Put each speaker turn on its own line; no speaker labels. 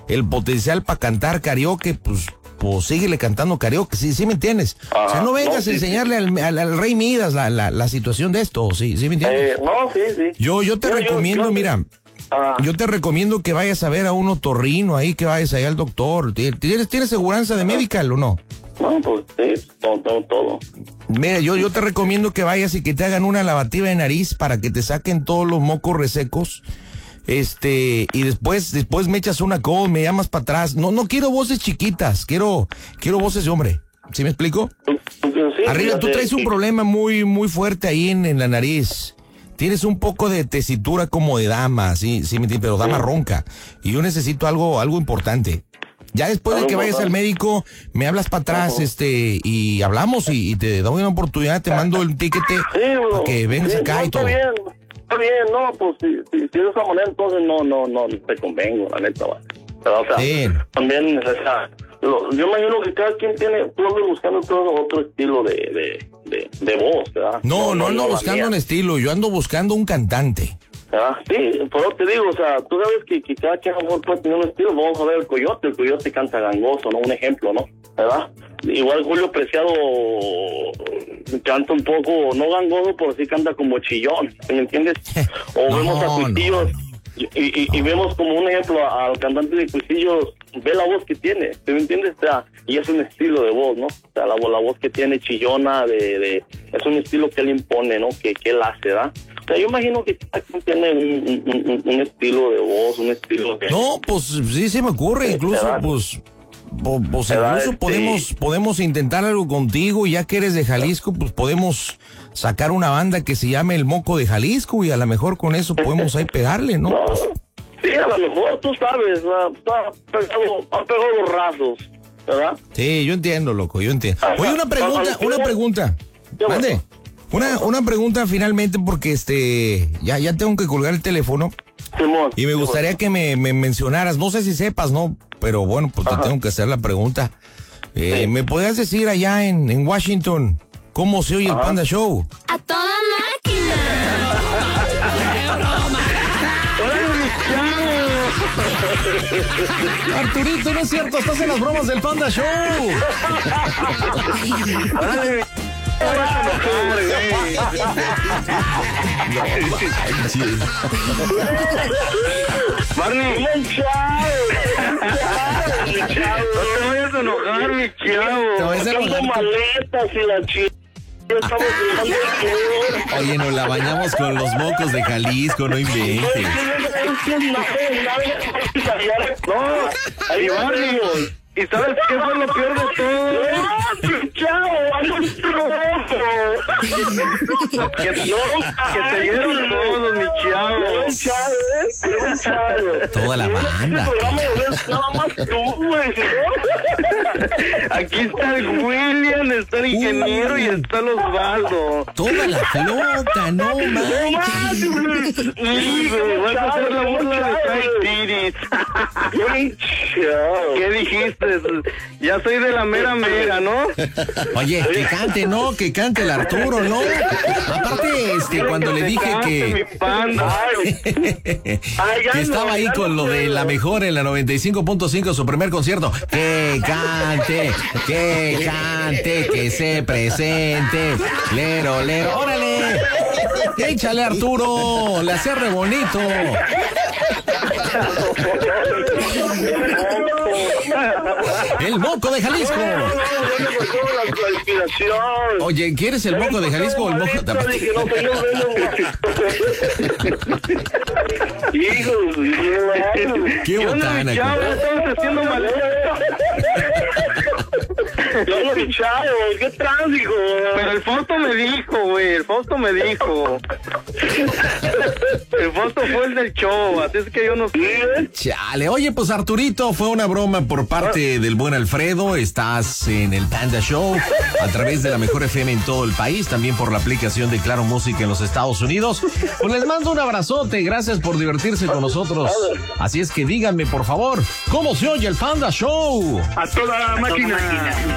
el potencial para cantar karaoke, pues síguele cantando karaoke, ¿sí me entiendes? O sea, no vengas a enseñarle al Rey Midas la situación de esto, ¿sí me entiendes?
Sí.
Yo te recomiendo, mira, yo te recomiendo que vayas a ver a un otorrino ahí, que vayas allá al doctor. ¿Tienes seguranza de medical o no?
No, pues sí, todo.
Mira, yo te recomiendo que vayas y que te hagan una lavativa de nariz para que te saquen todos los mocos resecos. Y después me echas una call, me llamas para atrás. No quiero voces chiquitas, quiero voces de hombre. ¿Sí me explico?
Sí,
Arriba, tú traes un problema muy, muy fuerte ahí en la nariz. Tienes un poco de tesitura como de dama, sí me entiendes, pero dama ronca. Y yo necesito algo importante. Ya después de que vayas al médico, me hablas para atrás, y hablamos y te doy una oportunidad, te mando el tiquete para que vengas acá y todo.
Está bien, no, pues si de esa manera, entonces no te convengo, la neta, va. Pero, o sea, también, o sea, yo imagino que cada quien tiene, tú andas buscando todo otro estilo de voz, ¿verdad?
No ando buscando un estilo, yo ando buscando un cantante.
Sí, pero te digo, o sea, tú sabes que cada quien a lo mejor puede tener un estilo. Vamos a ver el Coyote canta gangoso, ¿no? Un ejemplo, ¿no? ¿Verdad? Igual Julio Preciado canta un poco, no gangoso, pero sí canta como chillón, ¿me entiendes? O vemos a Cuisillos y vemos como un ejemplo al cantante de Cuisillos, ve la voz que tiene, ¿me entiendes? O sea, y es un estilo de voz, ¿no? O sea, la voz que tiene chillona, es un estilo que él impone, ¿no? Que él hace, ¿verdad? O sea, yo imagino que cada quien tiene un estilo de voz, un estilo de...
No, pues sí se me ocurre, incluso, pues incluso podemos intentar algo contigo, ya que eres de Jalisco, pues podemos sacar una banda que se llame El Moco de Jalisco y a lo mejor con eso podemos ahí pegarle, ¿no?
Sí, a lo mejor, tú sabes, han pegado los rasos, ¿verdad?
Sí, yo entiendo, loco, yo entiendo. Oye, una pregunta. Mande. Una pregunta finalmente, porque ya tengo que colgar el teléfono.
Simón,
y me gustaría que me mencionaras, no sé si sepas, ¿no? Pero bueno, pues te tengo que hacer la pregunta.
Sí.
¿Me podrías decir allá en Washington cómo se oye el Panda Show?
¡A toda máquina!
Arturito, no es cierto, estás en las bromas del Panda Show.
Barney, no te vayas a enojar, mi chavo.
Te vayas a enojar.
Maletas y la chica. Estamos
Oye, nos la bañamos con los mocos de Jalisco, no inventes.
No, ahí Barney. ¿Y sabes qué fue lo peor de todo? Que te dieron todos, mi chavo.
Toda la banda.
Aquí está el William, está el ingeniero y está el Osvaldo.
Toda la flota, no manches.
Vas a hacer la burla de Ty Tiris. ¿Qué dijiste? Ya soy de la mera, ¿no?
Oye, que cante, ¿no? Que cante el Arturo, ¿no? Aparte, cuando le dije que estaba ahí con lo de la mejor en la 95.5, su primer concierto. Que cante, que se presente. Lero, órale. Échale, Arturo, le hace re bonito. El Moco de Jalisco. Oye, ¿quieres el Moco de Jalisco o el Moco de Jalisco? Qué botana.
Estamos haciendo mal. ¿Qué tránsito? Pero el Fausto me dijo, güey. El Fausto fue el del show, así es que yo no sé.
Chale, oye, pues Arturito, fue una broma por parte del buen Alfredo. Estás en el Panda Show a través de la Mejor FM en todo el país, también por la aplicación de Claro Música en los Estados Unidos. Pues les mando un abrazote, gracias por divertirse con nosotros. Así es que díganme, por favor, ¿cómo se oye el Panda Show?
A toda máquina.